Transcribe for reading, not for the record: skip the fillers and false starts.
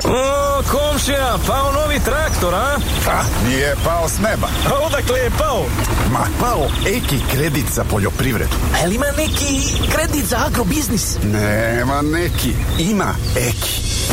O, komšija, pao novi traktor, a? Ha, nije pao s neba. A odakle je pao? Ma, pao Eki kredit za poljoprivredu. Ali ima neki kredit za agrobiznis? Nema neki, ima Eki.